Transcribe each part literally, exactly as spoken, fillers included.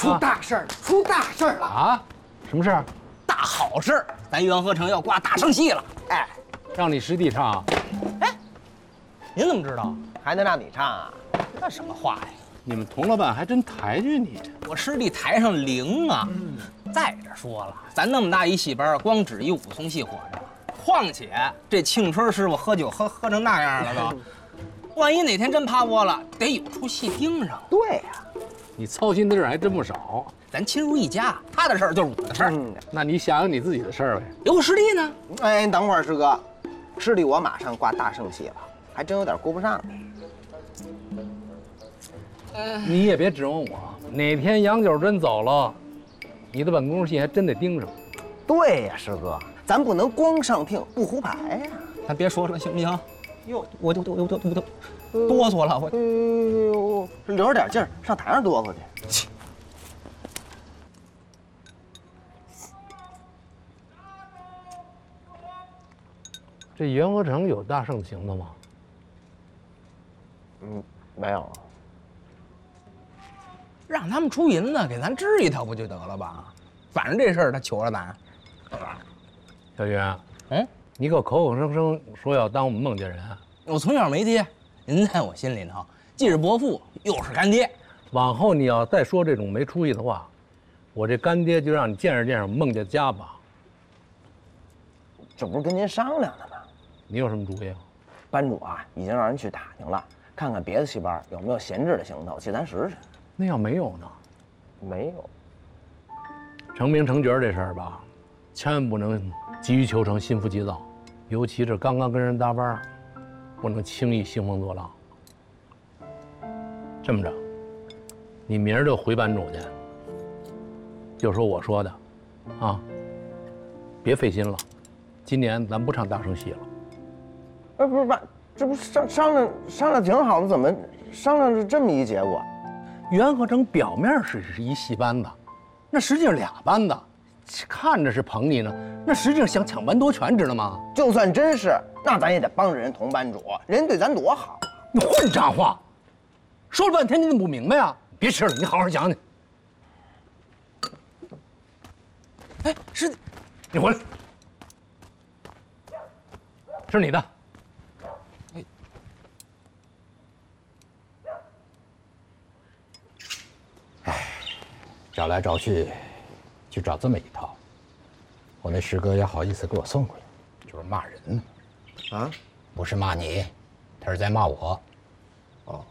出大事儿了！出大事儿了啊！什么事儿？ 大好事！咱元和城要挂大圣戏了！ 哎， 让你师弟唱。 哎，您怎么知道？ 还能让你唱啊？ 那什么话呀？ 你们佟老板还真抬举你。 我师弟台上灵啊！嗯。再者说了，咱那么大一戏班，光指一武松戏火着。况且这庆春师傅喝酒喝喝成那样了都，万一哪天真趴窝了，得有出戏盯上。 对呀， 你操心的事还真不少。 咱亲如一家，他的事儿就是我的事儿。 嗯， 那你想想你自己的事儿呗。 有我师弟呢。 哎，等会儿师哥，师弟我马上挂大圣戏了，还真有点顾不上你。 呃，你也别指望我，哪天杨九真走了，你的本宫戏还真得盯上。 对呀，师哥。咱不能光上听不胡牌呀！ 咱别说了，行不行？哟，我就我就我就我哆嗦了，我。 哎呦，留着点劲儿，上台上哆嗦去。 这元和城有大圣行的吗？ 嗯，没有。 让他们出银子给咱支一套不就得了吧？反正这事儿他求了咱。 小云， 嗯， 你可口口声声说要当我们孟家人， 我从小没爹，您在我心里头既是伯父又是干爹。 往后你要再说这种没出息的话，我这干爹就让你见识见识孟家家吧。 这不是跟您商量的吗？ 你有什么主意？ 班主啊，已经让人去打听了，看看别的戏班有没有闲置的行头，借咱使使。 那要没有呢？ 没有。 成名成角这事儿吧，千万不能急于求成，心浮气躁，尤其是刚刚跟人搭班，不能轻易兴风作浪。这么着，你明儿就回班主去，就说我说的，啊，别费心了。今年咱不唱大圣戏了。 哎，不是爸，这不商商量商量挺好的，怎么商量是这么一结果？ 元和城表面是是一戏班子，那实际上俩班子，看着是捧你呢，那实际上想抢班夺权，知道吗？ 就算真是，那咱也得帮着人同班主，人对咱多好。 你混账话，说了半天你怎么不明白啊？别吃了，你好好讲讲。 哎，师弟， 你回来，是你的。 哎， 哎，找来找去，就找这么一套。我那师哥也好意思给我送过来，就是骂人呢。 啊？ 不是骂你，他是在骂我。 哦。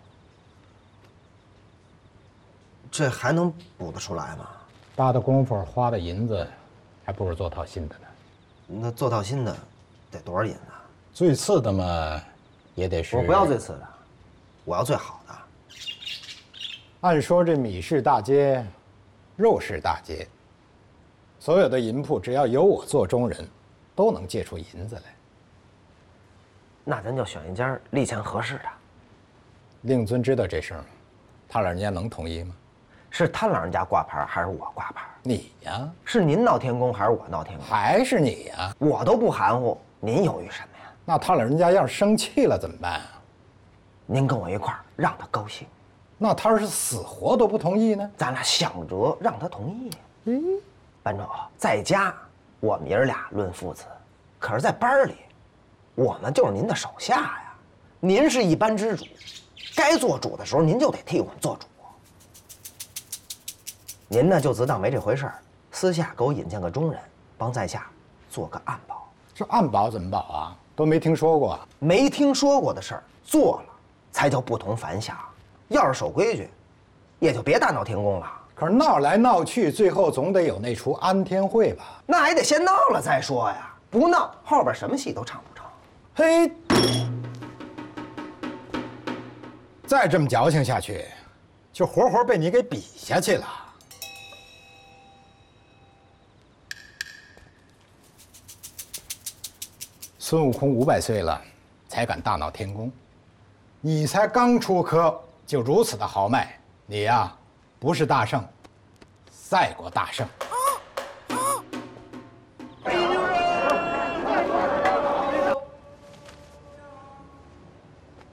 这还能补得出来吗？ 搭的功夫，花的银子，还不如做套新的呢。 那做套新的，得多少银子？ 最次的嘛，也得是。 我不要最次的，我要最好的。 按说这米市大街，肉市大街，所有的银铺只要有我做中人，都能借出银子来。 那咱就选一家利钱合适的。 令尊知道这事儿吗？他老人家能同意吗？ 是他老人家挂牌还是我挂牌？ 你呀？ 是您闹天宫还是我闹天宫？ 还是你呀？ 我都不含糊，您犹豫什么呀？ 那他老人家要是生气了怎么办啊？ 您跟我一块儿让他高兴。 那他要是死活都不同意呢？ 咱俩想辙让他同意。嗯，班主，在家我们爷儿俩论父子，可是在班里，我们就是您的手下呀。您是一班之主，该做主的时候您就得替我们做主。您呢就自当没这回事儿，私下给我引荐个中人，帮在下做个暗保。 这暗保怎么保啊？都没听说过。 没听说过的事儿做了，才叫不同凡响。要是守规矩，也就别大闹天宫了。 可是闹来闹去，最后总得有那出安天会吧？ 那还得先闹了再说呀，不闹后边什么戏都唱不成。 嘿，再这么矫情下去，就活活被你给比下去了。孙悟空五百岁了，才敢大闹天宫。你才刚出科，就如此的豪迈，你呀，不是大圣，赛过大圣。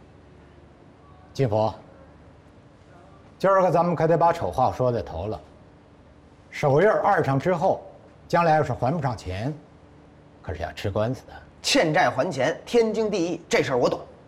金佛，今儿个咱们可得把丑话说在头了。 手印二上之后，将来要是还不上钱，可是要吃官司的。 欠债还钱，天经地义，这事儿我懂。